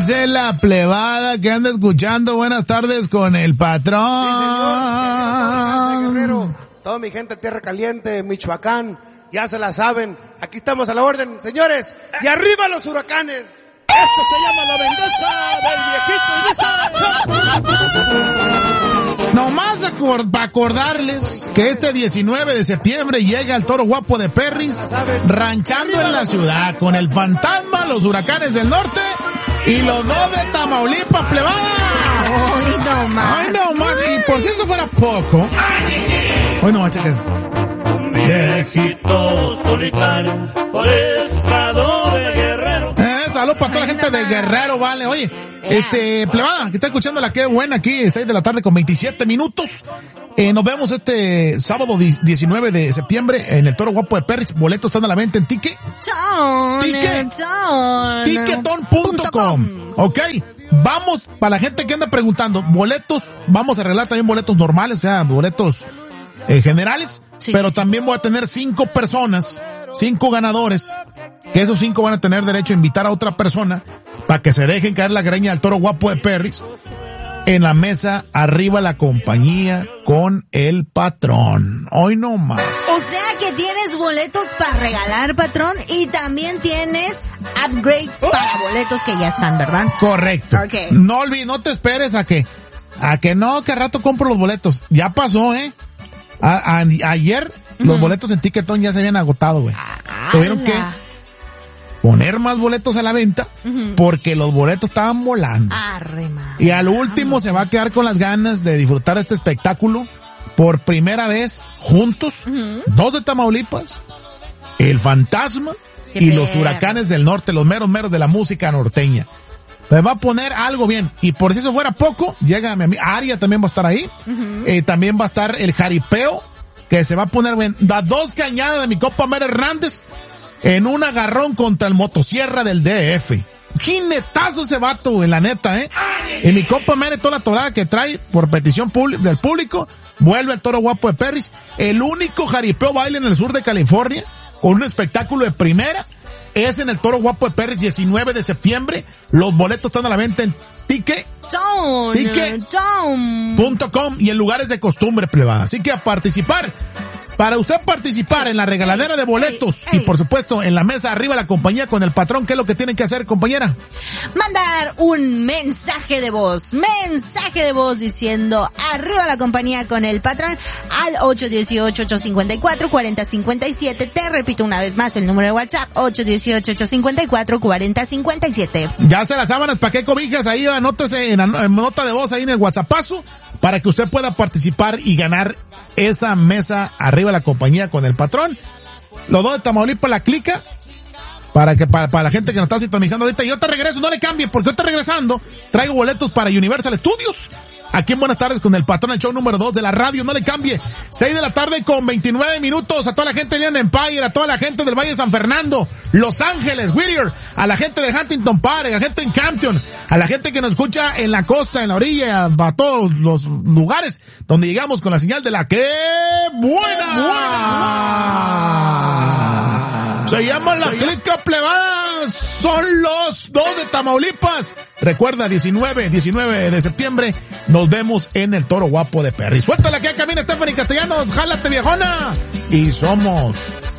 dice la plebada que anda escuchando? Buenas tardes con el patrón. Sí, señor. Guerrero, toda mi gente de Tierra Caliente, Michoacán, ya se la saben. Aquí estamos a la orden, señores. Y arriba los huracanes. Esto se llama la venganza del viejito Ibiza. Nomás para acordarles que este 19 de septiembre llega el Toro Guapo de Perris, ranchando en la ciudad con el fantasma, los huracanes del norte y los dos de Tamaulipas, plebada. Ay, no más. Ay, no más. Y por si eso fuera poco. Hoy no más, cheques. Viejito solitario por estado de Guerrero. Saludos para toda la gente de Guerrero, vale. Oye, plebada, que está escuchando la que buena aquí, 6 de la tarde con 27 minutos. Nos vemos este sábado 19 de septiembre en el Toro Guapo de Perris. Boletos están a la venta en Ticketon.com. Ok. Vamos, para la gente que anda preguntando, boletos, vamos a arreglar también boletos normales, o sea, boletos generales, sí, pero también voy a tener 5 personas, 5 ganadores, que esos 5 van a tener derecho a invitar a otra persona para que se dejen caer la greña del Toro Guapo de Perris en la mesa arriba la compañía con el patrón. Hoy no más. O sea que tienes boletos para regalar, patrón, y también tienes upgrade para boletos que ya están, ¿verdad? Correcto. Okay. No te esperes a que al rato compro los boletos. Ya pasó, ayer los boletos en Ticketon ya se habían agotado, güey. Tuvieron que poner más boletos a la venta porque los boletos estaban volando. Y al último se va a quedar con las ganas de disfrutar este espectáculo por primera vez juntos, 2 de Tamaulipas, el fantasma y los huracanes del norte, los meros de la música norteña. Se va a poner algo bien. Y por si eso fuera poco, llega mi amiga Aria, también va a estar ahí. También va a estar el jaripeo, que se va a poner bien. Las 2 cañadas de mi compa Mer Hernández en un agarrón contra el motosierra del DF. Jinetazo ese vato, en la neta, Y mi compa Mere, toda la torada que trae por petición del público, vuelve el Toro Guapo de Perris. El único jaripeo baile en el sur de California, con un espectáculo de primera, es en el Toro Guapo de Perris, 19 de septiembre. Los boletos están a la venta en Ticketon.com y en lugares de costumbre, plebada. Así que a participar. Para usted participar en la regaladera de boletos y por supuesto en la mesa arriba la compañía con el patrón, ¿qué es lo que tienen que hacer, compañera? Mandar un mensaje de voz diciendo arriba la compañía con el patrón al 818-854-4057. Te repito una vez más el número de WhatsApp, 818-854-4057. Ya se las sábanas, ¿para qué cobijas? Ahí anótese en nota de voz ahí en el WhatsAppazo para que usted pueda participar y ganar esa mesa arriba la compañía con el patrón. Los 2 de Tamaulipas, la clica, para la gente que nos está sintonizando ahorita. Y yo te regreso, no le cambie, porque yo te regresando traigo boletos para Universal Studios. Aquí en Buenas Tardes con el patrón, el show número 2 de la radio, no le cambie. 6 de la tarde con 29 minutos, a toda la gente de Indian Empire, a toda la gente del Valle de San Fernando, Los Ángeles, Whittier, a la gente de Huntington Park, a la gente en Campton, a la gente que nos escucha en la costa, en la orilla, a todos los lugares donde llegamos con la señal de la que buena. Se llama la clica plebada. Son los 2 de Tamaulipas. Recuerda, 19 de septiembre, nos vemos en el Toro Guapo de Perris. Suéltala que ya camina Stephanie Castellanos, jálate viejona. Y somos